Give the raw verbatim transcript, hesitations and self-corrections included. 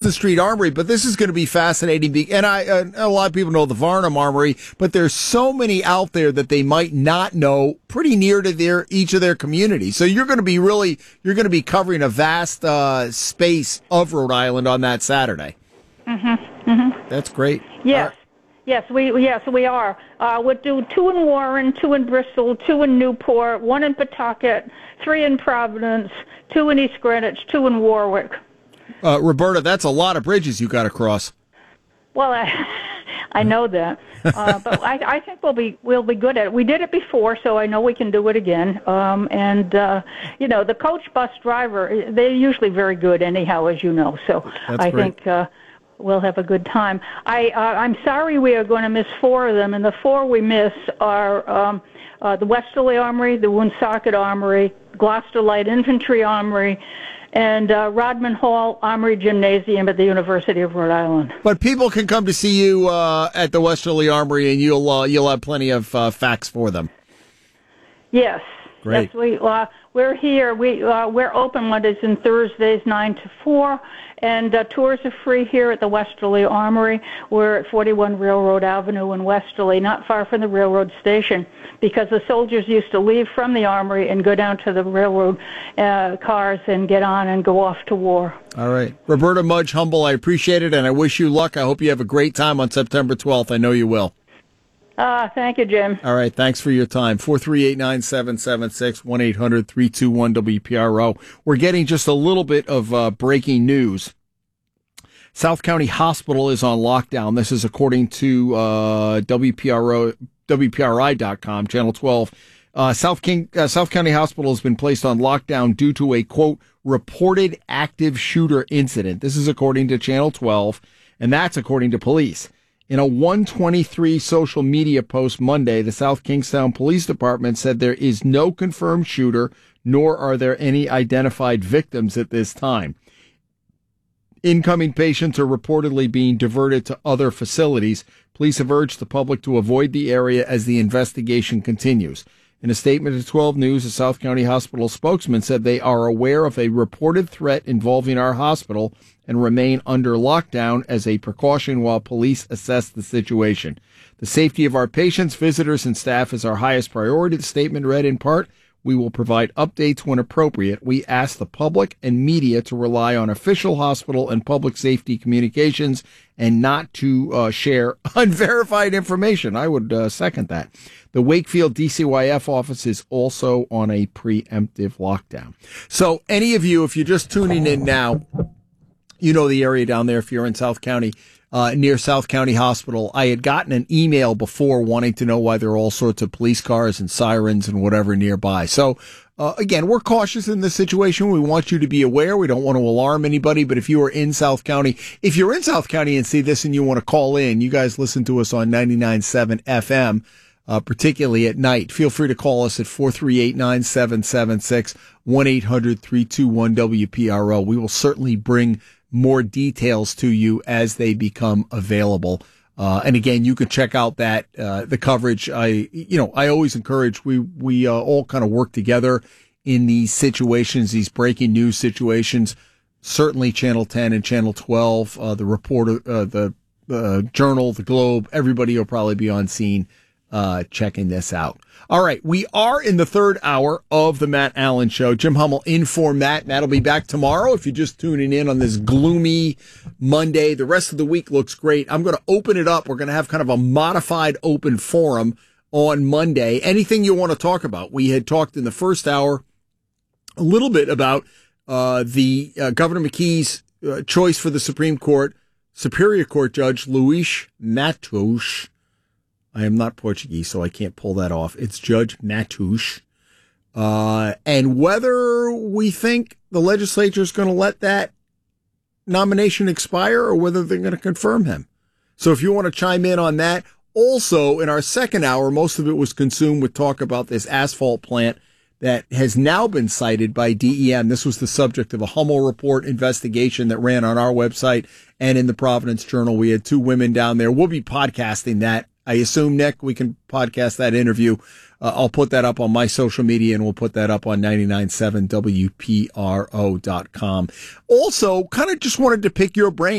Pleasant Street Armory, but this is going to be fascinating. And I, uh, a lot of people know the Varnum Armory, but there's so many out there that they might not know pretty near to their each of their communities. So you're going to be really, you're going to be covering a vast uh, space of Rhode Island on that Saturday. Mm-hmm. Mm-hmm. That's great. Yes. Yes, we yes we are. Uh, we'll do two in Warren, two in Bristol, two in Newport, one in Pawtucket, three in Providence, two in East Greenwich, two in Warwick. Uh, Roberta, that's a lot of bridges you got to cross. Well, I, I know that, uh, but I, I think we'll be we'll be good at it. We did it before, so I know we can do it again. Um, and uh, you know, the coach bus driver, they're usually very good, anyhow, as you know. So that's I great. think. Uh, We'll have a good time. I, uh, I'm sorry we are going to miss four of them, and the four we miss are um, uh, the Westerly Armory, the Woonsocket Armory, Gloucester Light Infantry Armory, and uh, Rodman Hall Armory Gymnasium at the University of Rhode Island. But people can come to see you uh, at the Westerly Armory, and you'll uh, you'll have plenty of uh, facts for them. Yes. Great. Yes, we uh, we're here. We uh, we're open Mondays and Thursdays, nine to four, and uh, tours are free here at the Westerly Armory. We're at forty-one Railroad Avenue in Westerly, not far from the railroad station, because the soldiers used to leave from the armory and go down to the railroad uh, cars and get on and go off to war. All right, Roberta Mudge Humble, I appreciate it, and I wish you luck. I hope you have a great time on September twelfth. I know you will. Uh, thank you, Jim. All right, thanks for your time. four three eight, nine seven seven six, one eight hundred, three two one, W P R O. We're getting just a little bit of uh, breaking news. South County Hospital is on lockdown. This is according to uh, W P R O, W P R I dot com, Channel twelve. Uh, South, King, uh, South County Hospital has been placed on lockdown due to a, quote, reported active shooter incident. This is according to Channel twelve, and that's according to police. In a one twenty-three social media post Monday, the South Kingstown Police Department said there is no confirmed shooter, nor are there any identified victims at this time. Incoming patients are reportedly being diverted to other facilities. Police have urged the public to avoid the area as the investigation continues. In a statement to twelve News, a South County Hospital spokesman said they are aware of a reported threat involving our hospital and remain under lockdown as a precaution while police assess the situation. The safety of our patients, visitors, and staff is our highest priority. The statement read in part, we will provide updates when appropriate. We ask the public and media to rely on official hospital and public safety communications and not to uh, share unverified information. I would uh, second that. The Wakefield D C Y F office is also on a preemptive lockdown. So any of you, if you're just tuning in now, you know the area down there if you're in South County, uh, near South County Hospital. I had gotten an email before wanting to know why there are all sorts of police cars and sirens and whatever nearby. So, uh, again, we're cautious in this situation. We want you to be aware. We don't want to alarm anybody. But if you are in South County, if you're in South County and see this and you want to call in, you guys listen to us on ninety-nine point seven F M. Uh, particularly at night, feel free to call us at four three eight, nine seven seven six, one eight hundred, three two one, W P R O. We will certainly bring more details to you as they become available. Uh, and again, you can check out that, uh, the coverage. I, you know, I always encourage, we, we, uh, all kind of work together in these situations, these breaking news situations. Certainly Channel ten and Channel twelve, uh, the reporter, uh, the, uh, Journal, the Globe, everybody will probably be on scene Uh, checking this out. All right. We are in the third hour of the Matt Allen Show. Jim Hummel in for Matt. Matt will be back tomorrow if you're just tuning in on this gloomy Monday. The rest of the week looks great. I'm going to open it up. We're going to have kind of a modified open forum on Monday. Anything you want to talk about. We had talked in the first hour a little bit about uh, the uh, Governor McKee's uh, choice for the Supreme Court, Superior Court Judge Luís Matos. I am not Portuguese, so I can't pull that off. It's Judge Matos. Uh, and whether we think the legislature is going to let that nomination expire or whether they're going to confirm him. So if you want to chime in on that. Also, in our second hour, most of it was consumed with talk about this asphalt plant that has now been cited by D E M. This was the subject of a Hummel Report investigation that ran on our website and in the Providence Journal. We had two women down there. We'll be podcasting that. I assume, Nick, we can podcast that interview. Uh, I'll put that up on my social media, and we'll put that up on ninety-nine point seven W P R O dot com. Also, kind of just wanted to pick your brain.